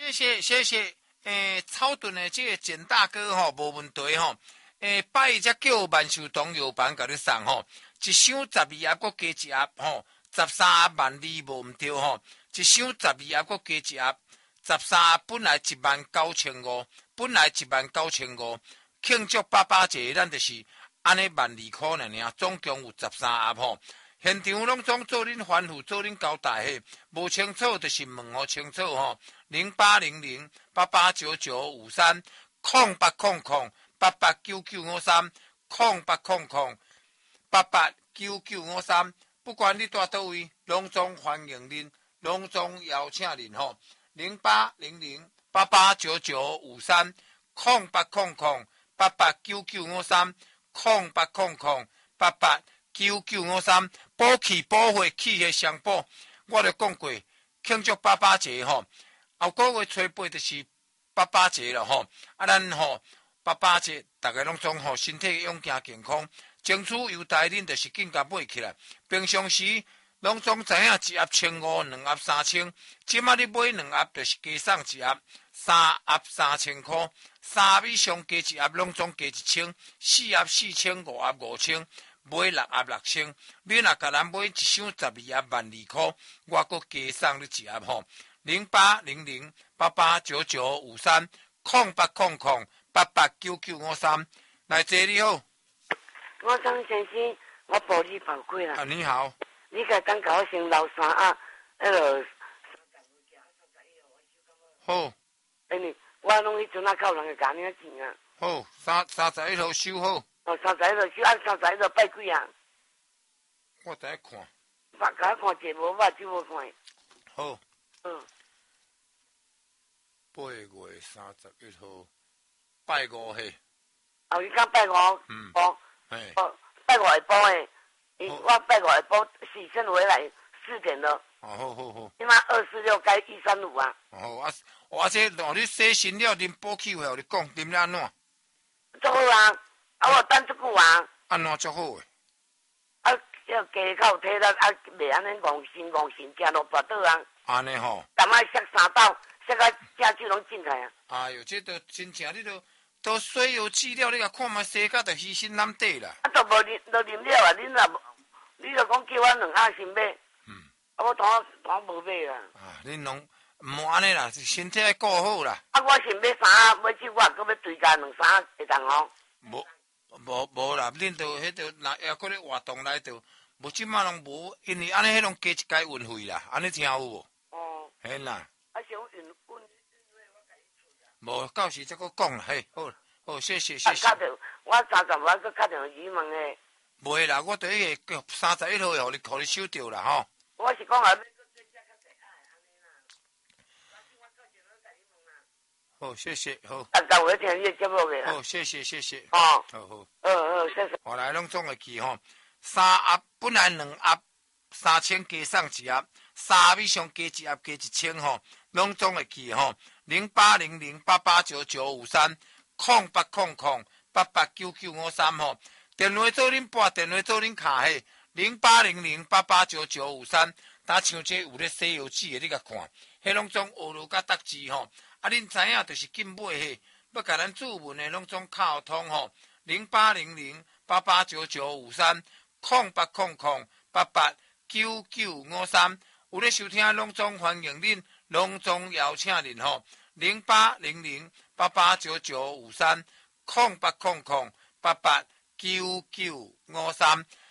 谢。草屯的这个简大哥吼，无问题吼。拜才叫万寿堂药房甲你送吼，一箱12盒，搁加一盒吼，13万2无毋对吼。一箱12盒，搁加一盒13盒，本来19500，本来19500，庆祝爸爸节，咱就是安尼12000块尔，总共有13盒吼。现场拢总做恁吩咐，做恁交代嘿，无清楚就是问互清楚吼。0800889953，0800889953，不管你住倒位，拢总欢迎恁，拢总邀请恁吼。0800889953，0800889953，补气补血气血双补，我著讲过。庆祝爸爸节吼，后个月初8就是爸爸节了吼。咱吼爸爸节，大家拢总吼身体勇健健康，争取优待恁就是紧甲买起来。平常时拢总知影1盒1500，2盒3000，即马你买2盒就是加送1盒，3盒3000块，3盒以上加1盒拢总加1000，4盒4000，5盒5000。买6盒6000，你若甲咱买一箱12盒12000块，我阁加送你1盒吼。0800889953，0800889953，来坐你好。 我张先生，我报你报过啦。 你好。 你甲刚甲我先留3盒，迄落好。 我拢迄阵啊，靠人个甲你啊钱啊。 好，31号收好。 31号收，按31号拜几啊？ 我等下看。 甲我看者无捌，只无看。 好。8月31号，拜5嘿。 后日讲拜5， 嘿。 拜5下晡诶，我拜5下晡洗身回来4点了。 好。 今晚246改135啊。 我这你洗身了，啉补气话，你讲啉了安怎？ 足好啊！我等足久啊。 安怎足好诶？ 要加口体力，袂安尼戆神，行落跋倒啊。 安尼吼。 干嘛摔3道，摔到正手拢进来啊！ 哎哟，这都真正，你都水油治疗，你甲看嘛，洗甲就牺牲难得啦。 都无啉了啊！你若讲叫我2盒先买，我当无买啦。 恁拢毋安尼啦，身体要顾好啦。 我先买3盒，买去我搁要追加2、3盒会当哦。 无啦，恁都迄都若要搁咧活动来着，无即马拢无，因为安尼迄拢加一届运费啦，安尼听有无？嘿啦。 想运费我甲你出啦。 无，到时再搁讲啦，嘿，好，谢谢。 我30万搁敲电话去问诶。 袂啦，我迄个31号互你收着啦吼。 我是讲啊，要搁再加较济安尼啦。我到时候甲你问啦。 好，谢谢，好。 我要听你的节目个啦。 好，谢谢。 好， 谢谢。 后来拢总会记吼，3盒本来2盒3000加送1盒，3盒以上加1盒加1000吼，拢总会记吼。0800889953，0800889953吼。电话做恁拨，电话做恁卡嘿。0800889953，打像这有咧西游记的，你甲看，迄拢总学路甲达字吼。恁知影就是紧买嘿，要甲咱注文的拢总敲通吼。0800889953，0800889953，有咧收听拢总欢迎恁，拢总邀请恁吼。0800889953，0800889953。